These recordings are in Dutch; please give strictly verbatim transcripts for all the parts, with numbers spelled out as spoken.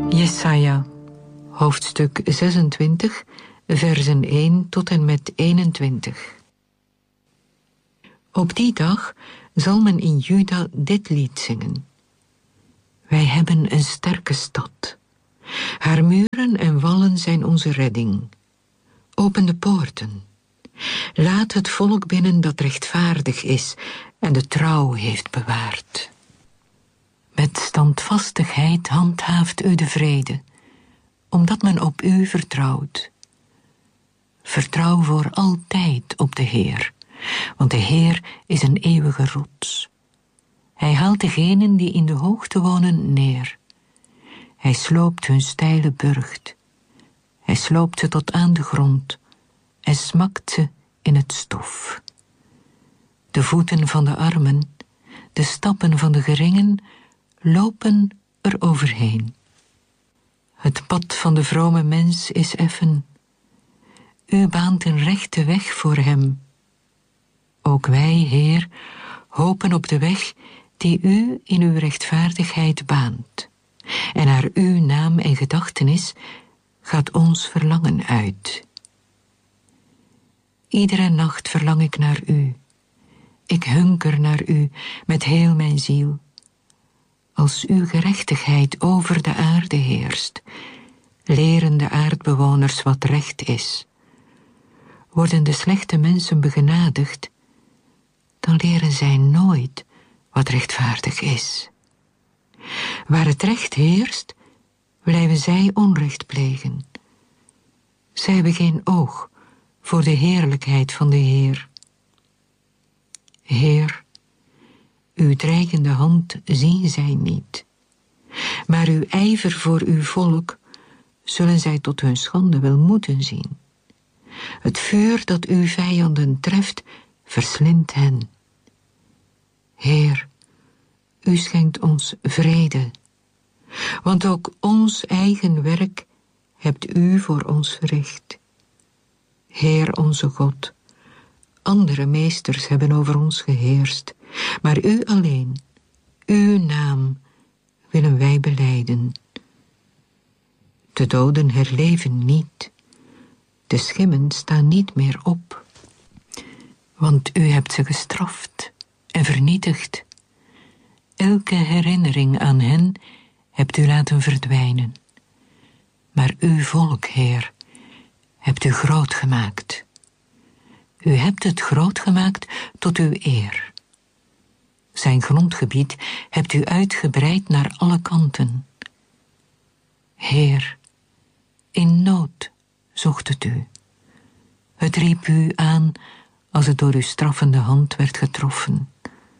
Jesaja, hoofdstuk zesentwintig, versen één tot en met eenentwintig. Op die dag zal men in Juda dit lied zingen. Wij hebben een sterke stad. Haar muren en wallen zijn onze redding. Open de poorten. Laat het volk binnen dat rechtvaardig is en de trouw heeft bewaard. Met standvastigheid handhaaft u de vrede, omdat men op u vertrouwt. Vertrouw voor altijd op de Heer, want de Heer is een eeuwige rots. Hij haalt degenen die in de hoogte wonen neer. Hij sloopt hun steile burcht. Hij sloopt ze tot aan de grond en smakt ze in het stof. De voeten van de armen, de stappen van de geringen, lopen er overheen. Het pad van de vrome mens is effen. U baant een rechte weg voor hem. Ook wij, Heer, hopen op de weg die u in uw rechtvaardigheid baant. En naar uw naam en gedachtenis gaat ons verlangen uit. Iedere nacht verlang ik naar u. Ik hunker naar u met heel mijn ziel. Als uw gerechtigheid over de aarde heerst, leren de aardbewoners wat recht is. Worden de slechte mensen begenadigd, dan leren zij nooit wat rechtvaardig is. Waar het recht heerst, blijven zij onrecht plegen. Zij hebben geen oog voor de heerlijkheid van de Heer. Heer, uw dreigende hand zien zij niet, maar uw ijver voor uw volk zullen zij tot hun schande wel moeten zien. Het vuur dat uw vijanden treft, verslindt hen. Heer, u schenkt ons vrede, want ook ons eigen werk hebt u voor ons verricht. Heer onze God, andere meesters hebben over ons geheerst, maar u alleen, uw naam, willen wij belijden. De doden herleven niet, de schimmen staan niet meer op, want u hebt ze gestraft en vernietigd. Elke herinnering aan hen hebt u laten verdwijnen. Maar uw volk, Heer, hebt u groot gemaakt. U hebt het groot gemaakt tot uw eer. Zijn grondgebied hebt u uitgebreid naar alle kanten. Heer, in nood zocht het u. Het riep u aan als het door uw straffende hand werd getroffen.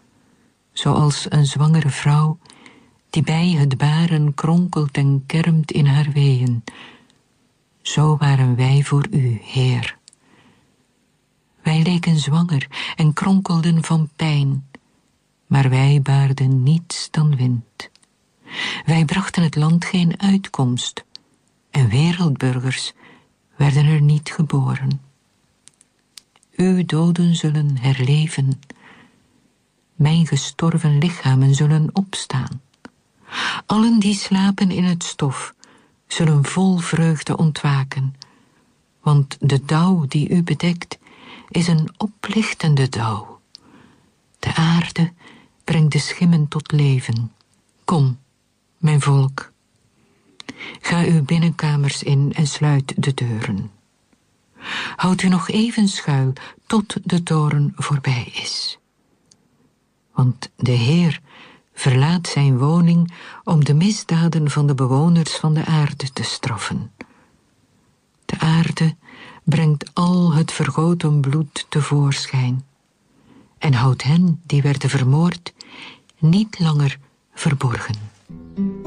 Zoals een zwangere vrouw die bij het baren kronkelt en kermt in haar weeën. Zo waren wij voor u, Heer. Wij leken zwanger en kronkelden van pijn, maar wij baarden niets dan wind. Wij brachten het land geen uitkomst, en wereldburgers werden er niet geboren. Uw doden zullen herleven, mijn gestorven lichamen zullen opstaan. Allen die slapen in het stof, zullen vol vreugde ontwaken, want de dauw die u bedekt, is een oplichtende dauw. De aarde brengt de schimmen tot leven. Kom, mijn volk, ga uw binnenkamers in en sluit de deuren. Houd u nog even schuil tot de toren voorbij is. Want de Heer verlaat zijn woning om de misdaden van de bewoners van de aarde te straffen. De aarde brengt al het vergoten bloed tevoorschijn en houdt hen die werden vermoord niet langer verborgen.